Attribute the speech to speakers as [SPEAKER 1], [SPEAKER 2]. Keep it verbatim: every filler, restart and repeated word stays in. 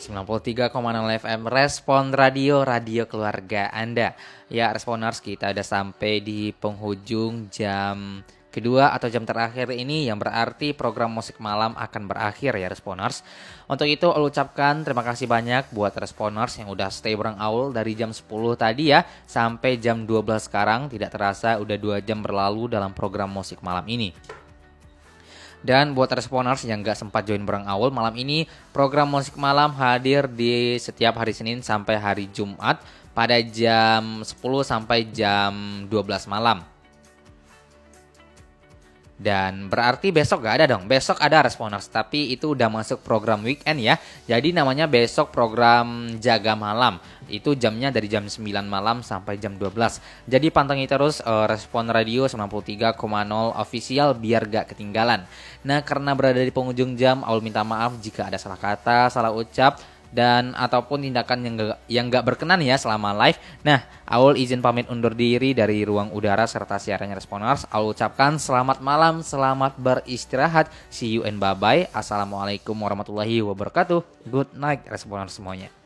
[SPEAKER 1] sembilan puluh tiga koma nol F M Respon Radio, radio keluarga Anda. Ya, Responers, kita udah sampai di penghujung jam kedua atau jam terakhir ini, yang berarti program musik malam akan berakhir ya Responers. Untuk itu aku ucapkan terima kasih banyak buat Responers yang udah stay bareng Aul dari jam sepuluh tadi ya sampai jam dua belas sekarang. Tidak terasa udah dua jam berlalu dalam program musik malam ini. Dan buat Responers yang gak sempat join bareng Aul malam ini, program musik malam hadir di setiap hari Senin sampai hari Jumat pada jam sepuluh sampai jam dua belas malam. Dan berarti besok gak ada dong, besok ada Responers, tapi itu udah masuk program weekend ya. Jadi namanya besok program jaga malam, itu jamnya dari jam sembilan malam sampai jam dua belas. Jadi pantengin terus uh, Respon Radio sembilan puluh tiga koma nol official biar gak ketinggalan. Nah, karena berada di penghujung jam, Aul minta maaf jika ada salah kata, salah ucap, dan ataupun tindakan yang gak, yang gak berkenan ya selama live. Nah, Aul izin pamit undur diri dari ruang udara serta siarannya Responers. Aul ucapkan selamat malam, selamat beristirahat, see you and bye bye. Assalamualaikum warahmatullahi wabarakatuh. Good night Responers semuanya.